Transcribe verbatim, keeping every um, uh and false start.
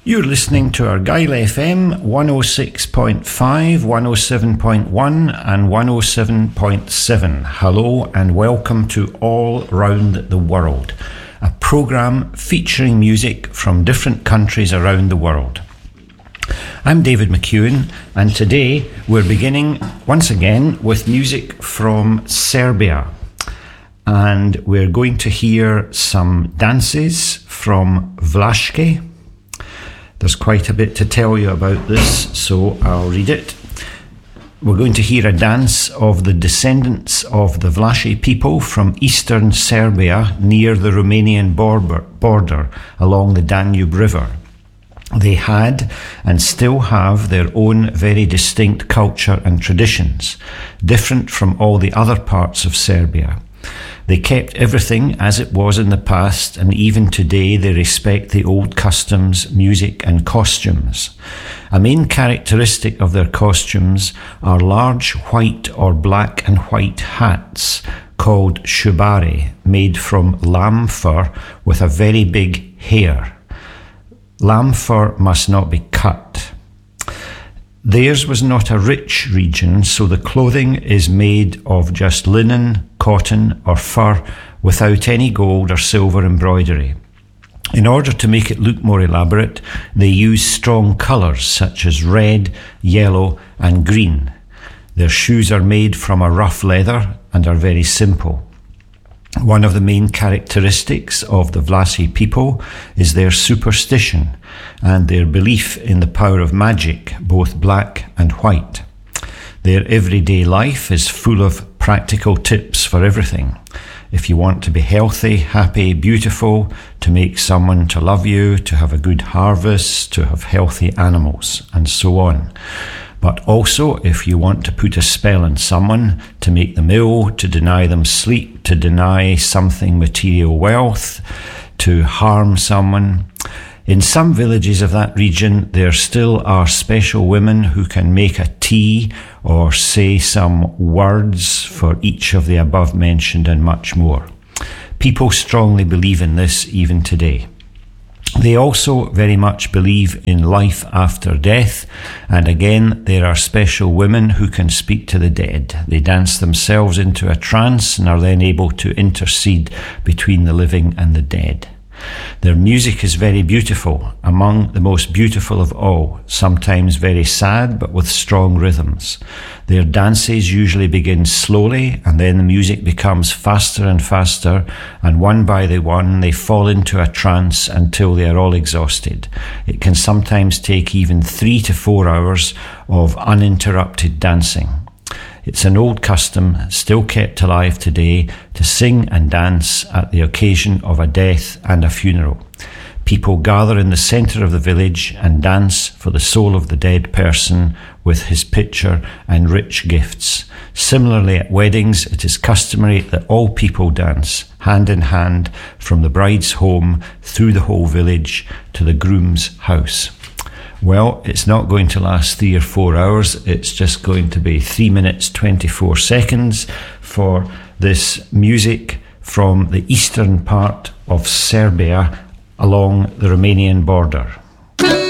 You're listening to Argyll F M one oh six point five, one oh seven point one and one oh seven point seven. Hello and welcome to All Round the World, a programme featuring music from different countries around the world. I'm David McEwen, and today we're beginning once again with music from Serbia. And we're going to hear some dances from Vlaške. There's quite a bit to tell you about this, so I'll read it. We're going to hear a dance of the descendants of the Vlaši people from eastern Serbia near the Romanian border, border along the Danube River. They had and still have their own very distinct culture and traditions, different from all the other parts of Serbia. They kept everything as it was in the past, and even today they respect the old customs, music and costumes. A main characteristic of their costumes are large white or black and white hats called shubare, made from lamb fur with a very big hair. Lamb fur must not be cut. Theirs was not a rich region, so the clothing is made of just linen, cotton or fur without any gold or silver embroidery. In order to make it look more elaborate, they use strong colours such as red, yellow and green. Their shoes are made from a rough leather and are very simple. One of the main characteristics of the Vlaši people is their superstition and their belief in the power of magic, both black and white. Their everyday life is full of practical tips for everything. If you want to be healthy, happy, beautiful, to make someone to love you, to have a good harvest, to have healthy animals, and so on. But also, if you want to put a spell on someone, to make them ill, to deny them sleep, to deny something material wealth, to harm someone. In some villages of that region, there still are special women who can make a tea or say some words for each of the above mentioned and much more. People strongly believe in this even today. They also very much believe in life after death, and again there are special women who can speak to the dead. They dance themselves into a trance and are then able to intercede between the living and the dead. Their music is very beautiful, among the most beautiful of all, sometimes very sad but with strong rhythms. Their dances usually begin slowly and then the music becomes faster and faster, and one by the one they fall into a trance until they are all exhausted. It can sometimes take even three to four hours of uninterrupted dancing. It's an old custom, still kept alive today, to sing and dance at the occasion of a death and a funeral. People gather in the centre of the village and dance for the soul of the dead person with his picture and rich gifts. Similarly, at weddings, it is customary that all people dance hand in hand from the bride's home through the whole village to the groom's house. Well, it's not going to last three or four hours. It's just going to be three minutes, twenty-four seconds for this music from the eastern part of Serbia along the Romanian border.